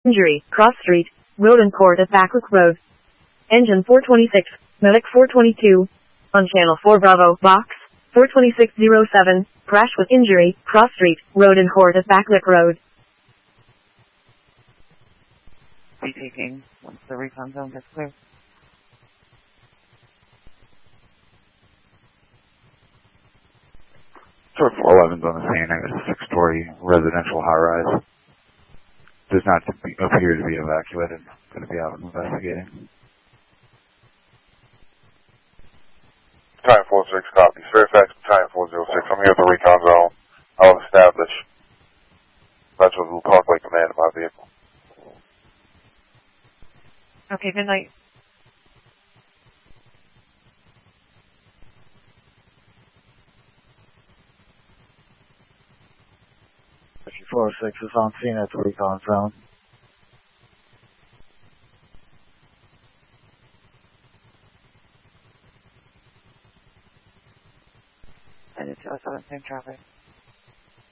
Injury, Cross Street, Roden Court at Backwick Road. Engine 426, Medic 422. On Channel 4 Bravo, Box 42607, crash with injury, Cross Street, Roden Court at Backwick Road. Be taking once the recon zone gets clear. Sort 411's on the scene. I got a 6-story residential high-rise. Does not appear to be evacuated. Going to be out investigating. Battalion 46, copy. Fairfax Battalion 406. I'm here at the recon zone. I'll establish. That's what will talk like command of my vehicle. Okay, good night. If 406 is on scene at the recon zone. And it's 207, same traffic.